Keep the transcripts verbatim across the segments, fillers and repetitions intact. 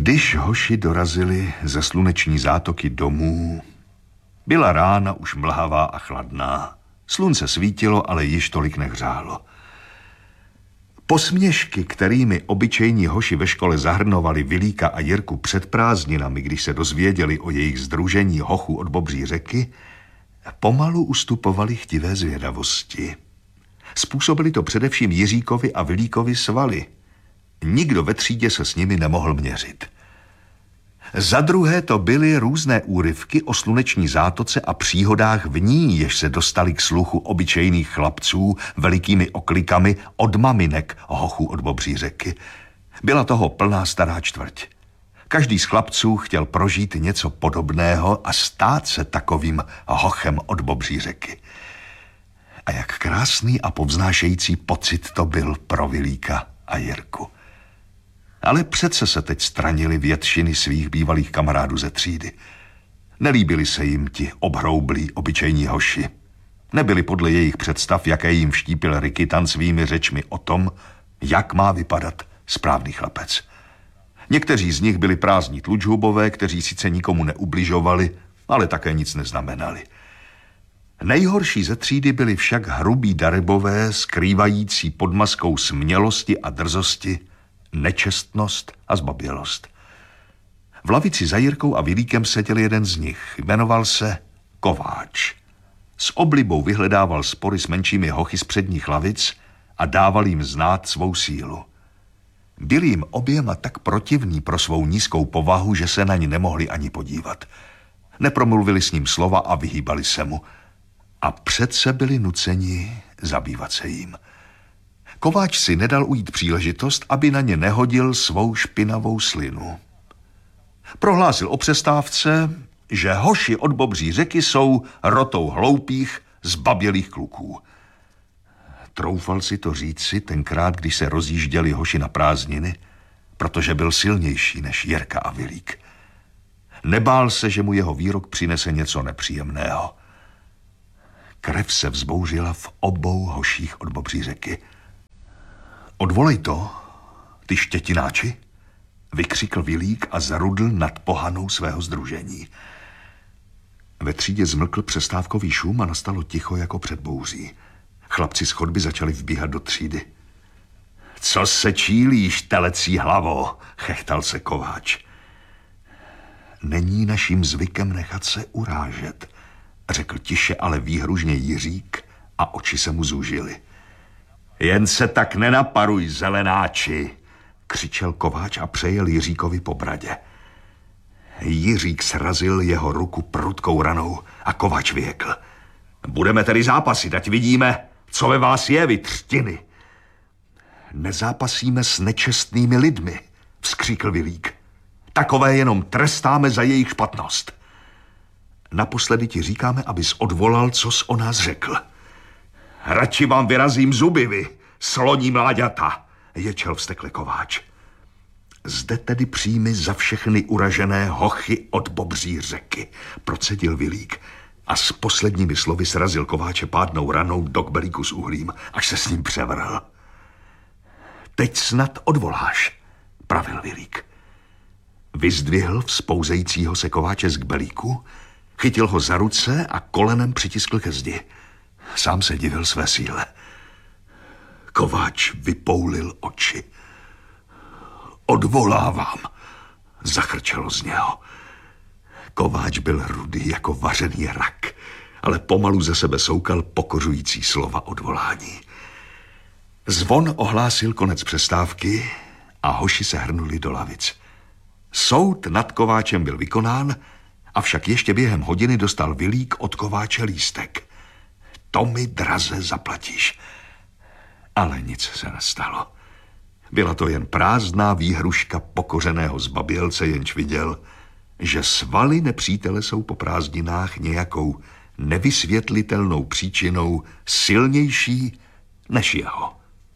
Když hoši dorazili ze sluneční zátoky domů, byla rána už mlhavá a chladná. Slunce svítilo, ale již tolik nehřálo. Posměšky, kterými obyčejní hoši ve škole zahrnovali Vilíka a Jirku před prázdninami, když se dozvěděli o jejich sdružení hochů od Bobří řeky, pomalu ustupovali chtivé zvědavosti. Způsobili to především Jiříkovi a Vilíkovi svaly. Nikdo ve třídě se s nimi nemohl měřit. Za druhé to byly různé úryvky o sluneční zátoce a příhodách v ní, jež se dostali k sluchu obyčejných chlapců velikými oklikami od maminek hochů od Bobří řeky. Byla toho plná stará čtvrť. Každý z chlapců chtěl prožít něco podobného a stát se takovým hochem od Bobří řeky. A jak krásný a povznášející pocit to byl pro Vilíka a Jirku. Ale přece se teď stranili většiny svých bývalých kamarádů ze třídy. Nelíbili se jim ti obhroublí obyčejní hoši. Nebyli podle jejich představ, jaké jim vštípil Rikytan svými řečmi o tom, jak má vypadat správný chlapec. Někteří z nich byli prázdní tlučhubové, kteří sice nikomu neubližovali, ale také nic neznamenali. Nejhorší ze třídy byli však hrubí darebové, skrývající pod maskou smělosti a drzosti nečestnost a zbabělost. V lavici za Jirkou a Vilíkem seděl jeden z nich. Jmenoval se Kováč. S oblibou vyhledával spory s menšími hochy z předních lavic a dával jim znát svou sílu. Byl jim oběma tak protivný pro svou nízkou povahu, že se na ní nemohli ani podívat. Nepromluvili s ním slova a vyhýbali se mu. A přece byli nuceni zabývat se jim. Kováč si nedal ujít příležitost, aby na ně nehodil svou špinavou slinu. Prohlásil o přestávce, že hoši od Bobří řeky jsou rotou hloupých, zbabělých kluků. Troufal si to říci tenkrát, když se rozjížděli hoši na prázdniny, protože byl silnější než Jirka a Vilík. Nebál se, že mu jeho výrok přinese něco nepříjemného. Krev se vzbouřila v obou hoších od Bobří řeky. Odvolej to, ty štětináči, vykřikl Vilík a zarudl nad pohanou svého sdružení. Ve třídě zmlkl přestávkový šum a nastalo ticho jako před bouří. Chlapci z chodby začali vbíhat do třídy. Co se čílíš, telecí hlavo, chechtal se Kováč. Není naším zvykem nechat se urážet, řekl tiše, ale výhružně Jiřík a oči se mu zúžily. Jen se tak nenaparuj, zelenáči, křičel Kováč a přejel Jiříkovi po bradě. Jiřík srazil jeho ruku prudkou ranou a Kováč vyjekl. Budeme tedy zápasit, ať vidíme, co ve vás je, vy třtiny. Nezápasíme s nečestnými lidmi, vzkříkl Vilík. Takové jenom trestáme za jejich špatnost. Naposledy ti říkáme, abys odvolal, co jsi o nás řekl. Radši vám vyrazím zuby, vy, sloní mláďata, ječel vztekle Kováč. Zde tedy přijmi za všechny uražené hochy od Bobří řeky, procedil Vilík a s posledními slovy srazil Kováče pádnou ranou do kbelíku s uhlím, až se s ním převrhl. Teď snad odvoláš, pravil Vilík. Vyzdvihl vzpouzejícího se Kováče z kbelíku, chytil ho za ruce a kolenem přitiskl ke zdi. Sám se divil své síle. Kováč vypoulil oči. Odvolávám, zachrčelo z něho. Kováč byl rudý jako vařený rak, ale pomalu ze sebe soukal pokořující slova odvolání. Zvon ohlásil konec přestávky a hoši se hrnuli do lavic. Soud nad Kováčem byl vykonán, avšak ještě během hodiny dostal Vilík od Kováče lístek. To mi, draze, zaplatíš. Ale nic se nestalo. Byla to jen prázdná výhruška pokořeného zbabělce, jenž viděl, že svaly nepřítele jsou po prázdninách nějakou nevysvětlitelnou příčinou silnější než jeho.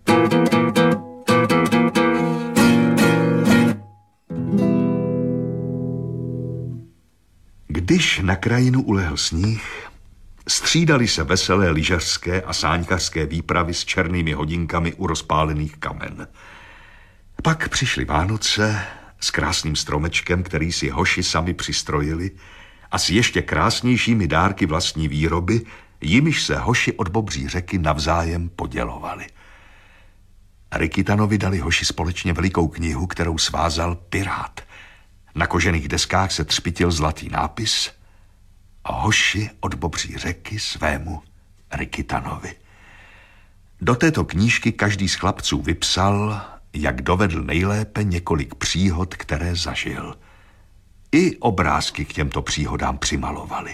Když na krajinu ulehl sníh, střídali se veselé lyžařské a sáňkařské výpravy s černými hodinkami u rozpálených kamen. Pak přišly Vánoce, s krásným stromečkem, který si hoši sami přistrojili, a s ještě krásnějšími dárky vlastní výroby, jimiž se hoši od Bobří řeky navzájem podělovali. Rikitanovi dali hoši společně velikou knihu, kterou svázal pirát. Na kožených deskách se třpitil zlatý nápis a hoši od Bobří řeky svému Rikitanovi. Do této knížky každý z chlapců vypsal, jak dovedl nejlépe několik příhod, které zažil. I obrázky k těmto příhodám přimalovali.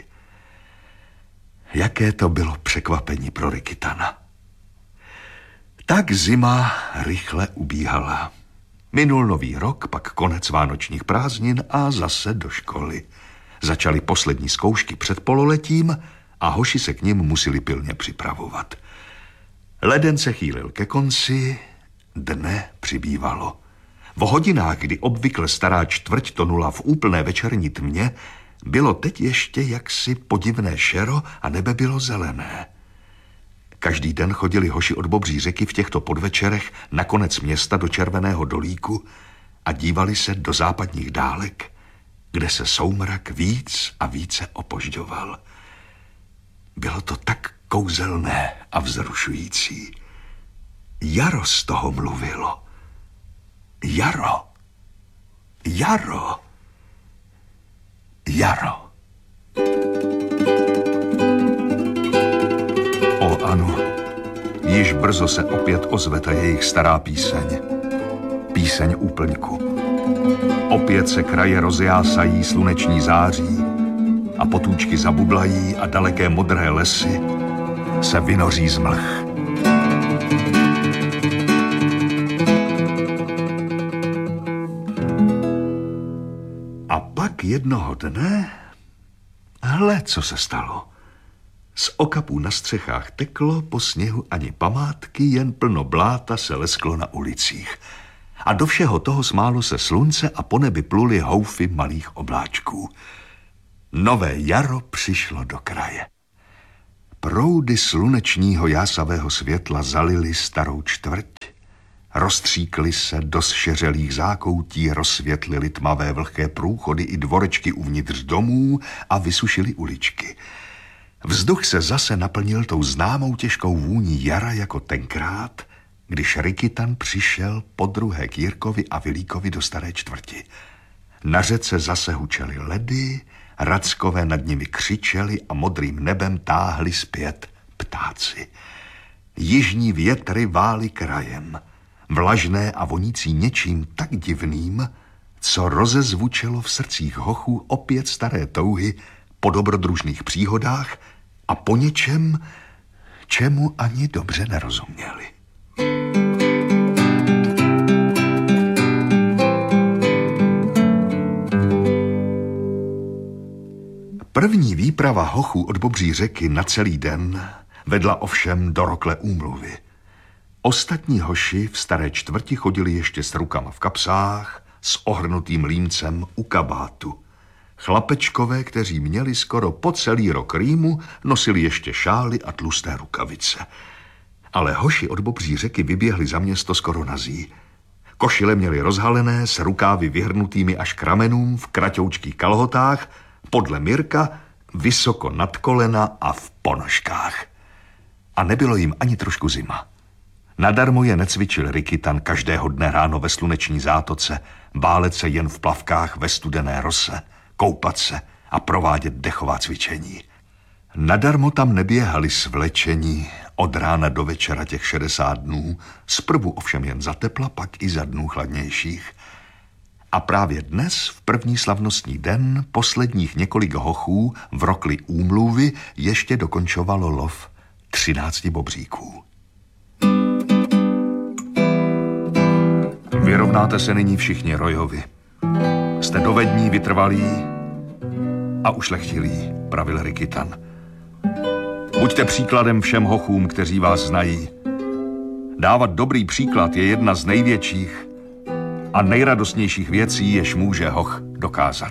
Jaké to bylo překvapení pro Rikitana. Tak zima rychle ubíhala. Minul nový rok, pak konec vánočních prázdnin a zase do školy. Začaly poslední zkoušky před pololetím a hoši se k nim museli pilně připravovat. Leden se chýlil ke konci, dne přibývalo. V hodinách, kdy obvykle stará čtvrť tonula v úplné večerní tmě, bylo teď ještě jaksi podivné šero a nebe bylo zelené. Každý den chodili hoši od Bobří řeky v těchto podvečerech na konec města do Červeného dolíku a dívali se do západních dálek, kde se soumrak víc a více opožďoval. Bylo to tak kouzelné a vzrušující. Jaro z toho mluvilo. Jaro. Jaro. Jaro. O ano, již brzo se opět ozve ta jejich stará píseň. Píseň úplňku. Opět se kraje rozjásají sluneční září a potůčky zabublají a daleké modré lesy se vynoří z mlh. A pak jednoho dne, hle, co se stalo. Z okapů na střechách teklo, po sněhu ani památky, jen plno bláta se lesklo na ulicích. A do všeho toho smálo se slunce a po nebi pluly houfy malých obláčků. Nové jaro přišlo do kraje. Proudy slunečního jásavého světla zalily starou čtvrť, rozstříkly se do zšeřelých zákoutí, rozsvětlily tmavé vlhké průchody i dvorečky uvnitř domů a vysušily uličky. Vzduch se zase naplnil tou známou těžkou vůní jara jako tenkrát, když Rikitan přišel podruhé k Jirkovi a Vilíkovi do staré čtvrti. Na řece zase hučely ledy, rackové nad nimi křičeli a modrým nebem táhli zpět ptáci. Jižní větry vály krajem, vlažné a vonící něčím tak divným, co rozezvučelo v srdcích hochů opět staré touhy po dobrodružných příhodách a po něčem, čemu ani dobře nerozuměli. První výprava hochů od Bobří řeky na celý den vedla ovšem do rokle úmluvy. Ostatní hoši v staré čtvrti chodili ještě s rukama v kapsách, s ohrnutým límcem u kabátu. Chlapečkové, kteří měli skoro po celý rok rýmu, nosili ještě šály a tlusté rukavice. Ale hoši od Bobří řeky vyběhli za město skoro nazí. Košile měli rozhalené, s rukávy vyhrnutými až k ramenům, v kraťoučkých kalhotách, podle Mirka vysoko nad kolena a v ponožkách. A nebylo jim ani trošku zima. Nadarmo je necvičil Rikitan každého dne ráno ve sluneční zátoce, bálet se jen v plavkách ve studené rose, koupat se a provádět dechová cvičení. Nadarmo tam neběhali svlečení od rána do večera těch šedesát dnů, zprvu ovšem jen za tepla, pak i za dnů chladnějších. A právě dnes, v první slavnostní den, posledních několik hochů v rokli úmluvy ještě dokončovalo lov třinácti bobříků. Vyrovnáte se nyní všichni Rojovi. Jste dovední, vytrvalí a ušlechtilí, pravil Rikitan. Buďte příkladem všem hochům, kteří vás znají. Dávat dobrý příklad je jedna z největších a nejradostnějších věcí, jež může hoch dokázat.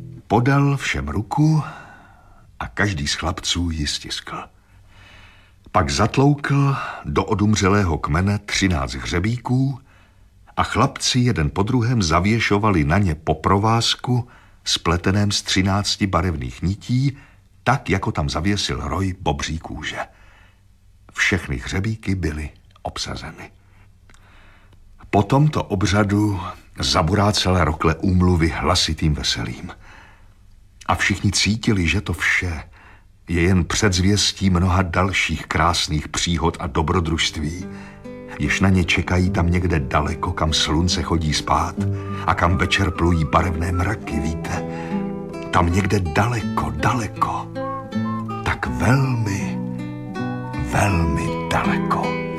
Podal všem ruku a každý z chlapců ji stiskl. Pak zatloukl do odumřelého kmene třináct hřebíků a chlapci jeden po druhém zavěšovali na ně po provázku spleteném z třinácti barevných nití, tak, jako tam zavěsil roj bobří kůže. Všechny hřebíky byly obsazeny. Po tomto obřadu zaburácela rokle úmluvy hlasitým veselím. A všichni cítili, že to vše je jen předzvěstí mnoha dalších krásných příhod a dobrodružství, jež na ně čekají tam někde daleko, kam slunce chodí spát a kam večer plují barevné mraky, víte? Tam někde daleko, daleko, tak velmi, velmi daleko.